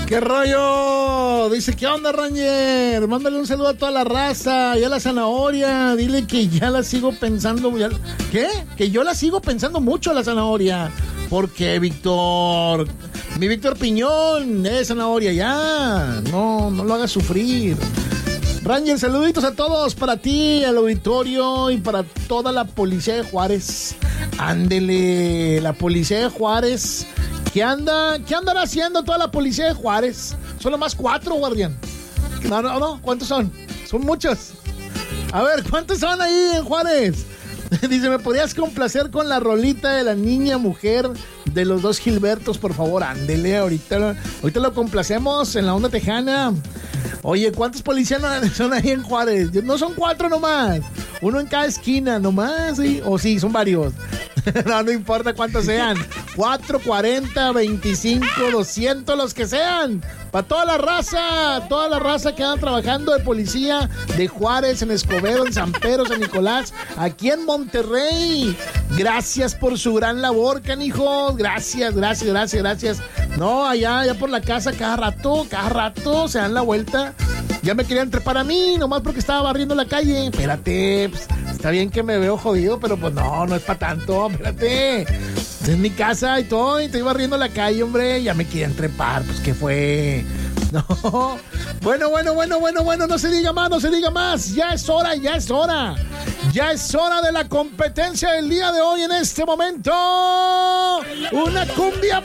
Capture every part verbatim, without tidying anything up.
¿Qué rollo? Dice, ¿qué onda, Ranger? Mándale un saludo a toda la raza y a la zanahoria. Dile que ya la sigo pensando. Ya... ¿Qué? Que yo la sigo pensando mucho a la zanahoria. ¿Por qué, Víctor? Mi Víctor Piñón, eh, zanahoria, ya. No, no lo hagas sufrir. Ranger, saluditos a todos, para ti, al auditorio y para toda la policía de Juárez. Ándele, la policía de Juárez. ¿Qué anda? ¿Qué andará haciendo toda la policía de Juárez? Son nomás cuatro, guardián. No, no, no, ¿cuántos son? Son muchos. A ver, ¿cuántos son ahí en Juárez? Dice, ¿me podrías complacer con la rolita de la niña mujer de los dos Gilbertos, por favor? Ándele, ahorita, ahorita lo complacemos en la onda tejana. Oye, ¿cuántos policías son ahí en Juárez? No son cuatro nomás. Uno en cada esquina nomás, ¿sí? O sí, son varios. No, no importa cuántos sean. Cuatro, cuarenta, veinticinco, doscientos, los que sean. Para toda la raza, toda la raza que anda trabajando de policía de Juárez, en Escobedo, en San Pedro, San Nicolás, aquí en Monterrey. Gracias por su gran labor, canijos. Gracias, gracias, gracias, gracias. No, allá, allá por la casa, cada rato, cada rato se dan la vuelta. Ya me querían trepar a mí, nomás porque estaba barriendo la calle. Espérate, pues, está bien que me veo jodido, pero pues no, no es para tanto, espérate. Es mi casa y todo, y estoy barriendo la calle, hombre. Ya me querían trepar, pues, ¿qué fue? No. Bueno, bueno, bueno, bueno, bueno, no se diga más, no se diga más. Ya es hora, ya es hora. Ya es hora de la competencia del día de hoy en este momento. ¡Una cumbia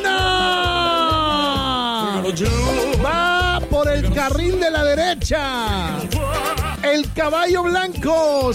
matona! Va por el carril de la derecha. El caballo blanco